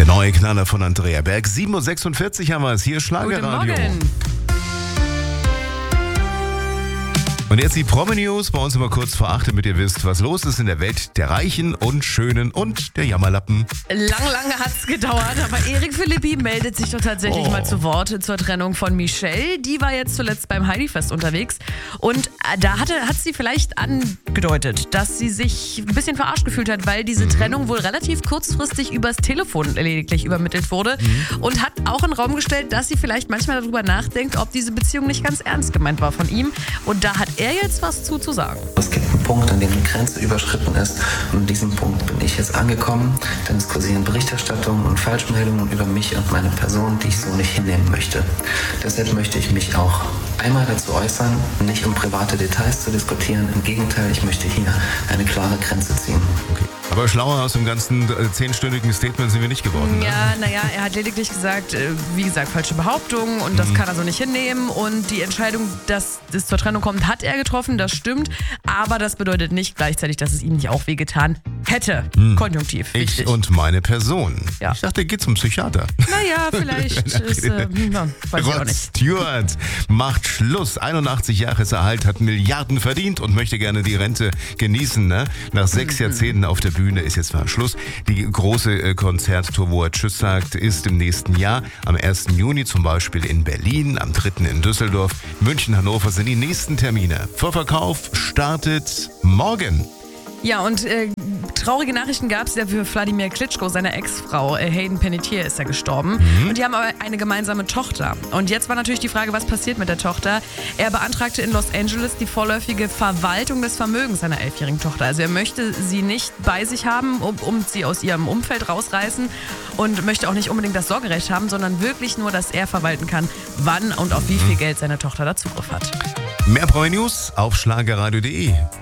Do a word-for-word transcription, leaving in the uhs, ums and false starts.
Der neue Knaller von Andrea Berg. sieben Uhr sechsundvierzig haben wir es hier, Schlagerradio. Guten Morgen. Und jetzt die Promi-News, bei uns immer kurz vor acht, damit ihr wisst, was los ist in der Welt der Reichen und Schönen und der Jammerlappen. Lang, lange hat es gedauert, aber Erik Philippi meldet sich doch tatsächlich Oh. mal zu Wort zur Trennung von Michelle. Die war jetzt zuletzt beim Heidi-Fest unterwegs und äh, da hatte, hat sie vielleicht angedeutet, dass sie sich ein bisschen verarscht gefühlt hat, weil diese Mhm. Trennung wohl relativ kurzfristig übers Telefon lediglich übermittelt wurde Mhm. und hat auch in den Raum gestellt, dass sie vielleicht manchmal darüber nachdenkt, ob diese Beziehung nicht ganz ernst gemeint war von ihm. Und da hat er jetzt was zu, zu sagen. Es gibt einen Punkt, an dem die Grenze überschritten ist und an diesem Punkt bin ich jetzt angekommen, denn es kursieren Berichterstattungen und Falschmeldungen über mich und meine Person, die ich so nicht hinnehmen möchte. Deshalb möchte ich mich auch einmal dazu äußern, nicht um private Details zu diskutieren. Im Gegenteil, ich möchte hier eine klare Grenze ziehen. Okay. Aber schlauer aus dem ganzen äh, zehnstündigen Statement sind wir nicht geworden. Ne? Ja, naja, er hat lediglich gesagt, äh, wie gesagt, falsche Behauptungen und das kann er so nicht hinnehmen. Und die Entscheidung, dass es zur Trennung kommt, hat er getroffen, das stimmt. Aber das bedeutet nicht gleichzeitig, dass es ihm nicht auch wehgetan hätte. Konjunktiv, Ich wichtig. und meine Person. Ja. Ich dachte, er geht zum Psychiater. Naja, vielleicht ist, äh, ja, weiß ich auch Rod nicht. Stewart macht Schluss. einundachtzig Jahre ist er alt, hat Milliarden verdient und möchte gerne die Rente genießen. Ne? Nach sechs Mhm. Jahrzehnten auf der Bühne ist jetzt mal Schluss. Die große äh, Konzerttour, wo er Tschüss sagt, ist im nächsten Jahr. Am ersten Juni zum Beispiel in Berlin, am dritten in Düsseldorf, München, Hannover sind die nächsten Termine. Vorverkauf startet morgen. Ja, und äh, traurige Nachrichten gab es ja für Wladimir Klitschko, seine Ex-Frau. Äh, Hayden Panettiere ist ja gestorben. Mhm. Und die haben aber eine gemeinsame Tochter. Und jetzt war natürlich die Frage, was passiert mit der Tochter? Er beantragte in Los Angeles die vorläufige Verwaltung des Vermögens seiner elfjährigen Tochter. Also er möchte sie nicht bei sich haben, um, um sie aus ihrem Umfeld rausreißen und möchte auch nicht unbedingt das Sorgerecht haben, sondern wirklich nur, dass er verwalten kann, wann und auf wie viel Geld seine Tochter da Zugriff hat. Mehr Pro News auf schlagerradio punkt de.